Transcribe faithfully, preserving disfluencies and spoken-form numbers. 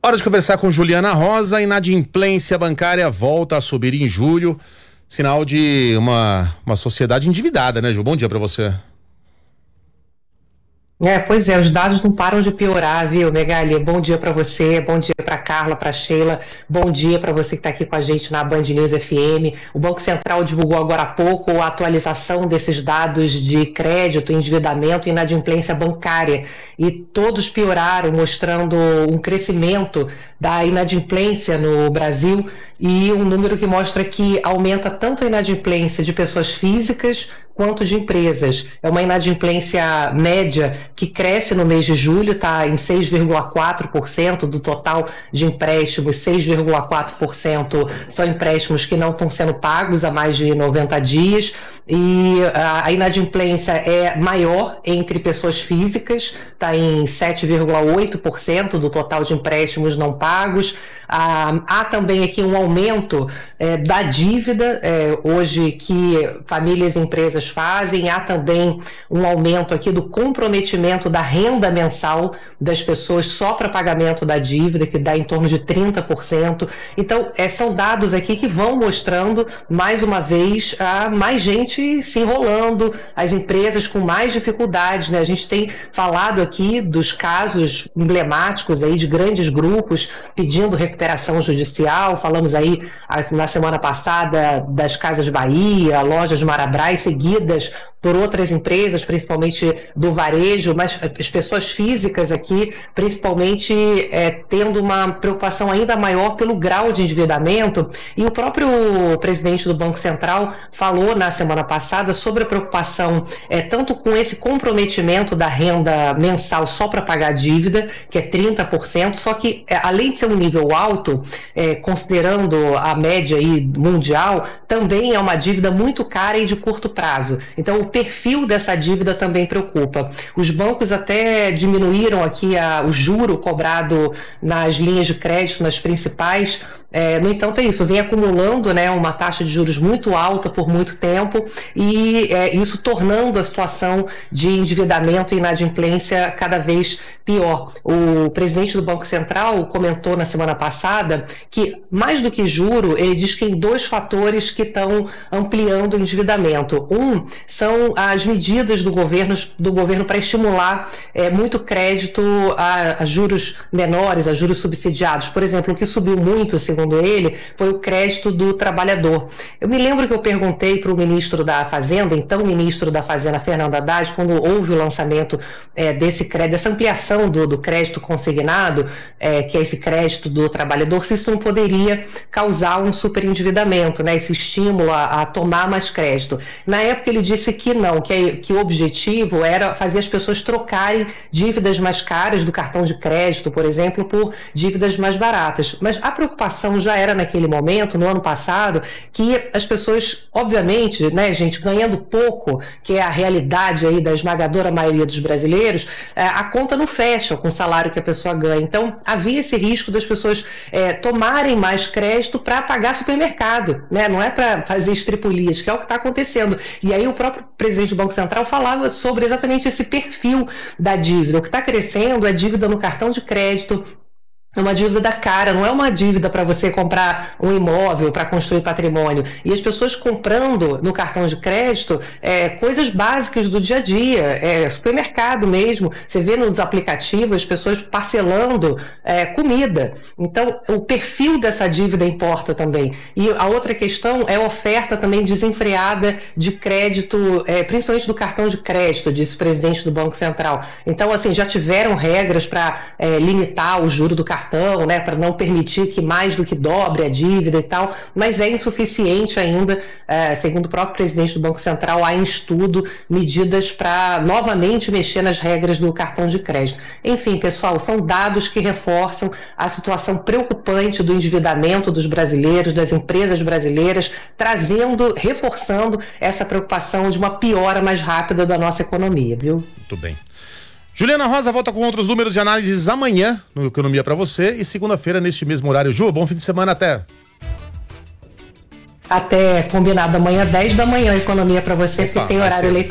Hora de conversar com Juliana Rosa. A inadimplência bancária volta a subir em julho, sinal de uma, uma sociedade endividada, né, Ju? Bom dia para você. É, pois é, os dados não param de piorar, viu, Megali? Bom dia para você, bom dia para Carla, para Sheila, bom dia para você que está aqui com a gente na Band News F M. O Banco Central divulgou agora há pouco a atualização desses dados de crédito, endividamento e inadimplência bancária, e todos pioraram, mostrando um crescimento da inadimplência no Brasil e um número que mostra que aumenta tanto a inadimplência de pessoas físicas quanto de empresas. É uma inadimplência média que cresce no mês de julho, está em seis vírgula quatro por cento do total de empréstimos. Seis vírgula quatro por cento são empréstimos que não estão sendo pagos há mais de noventa dias, e a inadimplência é maior entre pessoas físicas, está em sete vírgula oito por cento do total de empréstimos não pagos. Ah, há também aqui um aumento é, da dívida é, hoje que famílias e empresas fazem. Há também um aumento aqui do comprometimento da renda mensal das pessoas só para pagamento da dívida, que dá em torno de trinta por cento. Então, é, são dados aqui que vão mostrando, mais uma vez, a mais gente se enrolando, as empresas com mais dificuldades, né? A gente tem falado aqui dos casos emblemáticos aí de grandes grupos pedindo recuperação judicial. Falamos aí na semana passada das Casas Bahia, Lojas Marabras, seguidas por outras empresas, principalmente do varejo, mas as pessoas físicas aqui, principalmente é, tendo uma preocupação ainda maior pelo grau de endividamento. E o próprio presidente do Banco Central falou na semana passada sobre a preocupação é, tanto com esse comprometimento da renda mensal só para pagar a dívida, que é trinta por cento, só que é, além de ser um nível alto, é, considerando a média aí mundial, também é uma dívida muito cara e de curto prazo. Então, o perfil dessa dívida também preocupa. Os bancos até diminuíram aqui a, o juro cobrado nas linhas de crédito, nas principais. É, no entanto, é isso, vem acumulando, né, uma taxa de juros muito alta por muito tempo, e é, isso tornando a situação de endividamento e inadimplência cada vez pior. O presidente do Banco Central comentou na semana passada que, mais do que juro, ele diz que tem dois fatores que estão ampliando o endividamento. Um são as medidas do governo, do governo para estimular é, muito crédito a, a juros menores, a juros subsidiados. Por exemplo, o que subiu muito, segundo ele, foi o crédito do trabalhador. Eu me lembro que eu perguntei para o ministro da Fazenda, então ministro da Fazenda, Fernando Haddad, quando houve o lançamento é, desse crédito, dessa ampliação do, do crédito consignado, é, que é esse crédito do trabalhador, se isso não poderia causar um superendividamento, né, esse estímulo a, a tomar mais crédito. Na época ele disse que não, que, que o objetivo era fazer as pessoas trocarem dívidas mais caras do cartão de crédito, por exemplo, por dívidas mais baratas. Mas a preocupação já era naquele momento, no ano passado, que as pessoas, obviamente, né, gente, ganhando pouco, que é a realidade aí da esmagadora maioria dos brasileiros, a conta não fecha com o salário que a pessoa ganha. Então, havia esse risco das pessoas é, tomarem mais crédito para pagar supermercado, né? Não é para fazer estripulias, que é o que está acontecendo. E aí o próprio presidente do Banco Central falava sobre exatamente esse perfil da dívida. O que está crescendo é dívida no cartão de crédito. É uma dívida cara, não é uma dívida para você comprar um imóvel, para construir patrimônio. E as pessoas comprando no cartão de crédito é, coisas básicas do dia a dia, é, supermercado mesmo. Você vê nos aplicativos as pessoas parcelando é, comida. Então, o perfil dessa dívida importa também. E a outra questão é a oferta também desenfreada de crédito, é, principalmente do cartão de crédito, disse o presidente do Banco Central. Então, assim, já tiveram regras para é, limitar o juro do cartão, cartão, né, para não permitir que mais do que dobre a dívida e tal, mas é insuficiente ainda, é, segundo o próprio presidente do Banco Central. Há em estudo medidas para novamente mexer nas regras do cartão de crédito. Enfim, pessoal, são dados que reforçam a situação preocupante do endividamento dos brasileiros, das empresas brasileiras, trazendo, reforçando essa preocupação de uma piora mais rápida da nossa economia, viu? Muito bem. Juliana Rosa volta com outros números e análises amanhã no Economia para você, e segunda-feira neste mesmo horário. Ju, bom fim de semana, até. Até, combinado, amanhã dez da manhã, Economia para você, porque Opa, tem horário eleitoral.